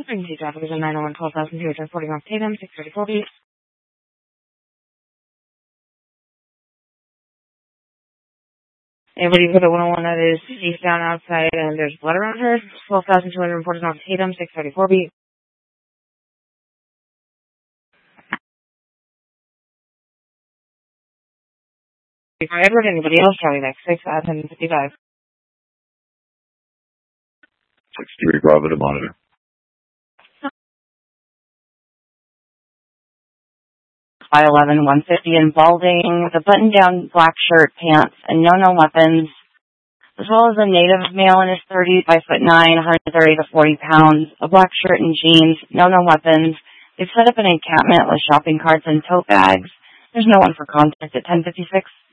Pregnancy traffic is a 901 12,240 North Tatum, 634 feet. Anybody put a 101 that is face down outside and there's blood around her? 12,240 North Tatum, 634 feet. Before Edward, anybody else? Charlie Next, 6 at 1055. 63 Bravo to monitor. By 11, 150 involving the button-down black shirt, pants, and no weapons, as well as a native male in his 30s, 5'9", 130 to 40 pounds, a black shirt and jeans, no weapons. They've set up an encampment with shopping carts and tote bags. There's no one for contact at 1056.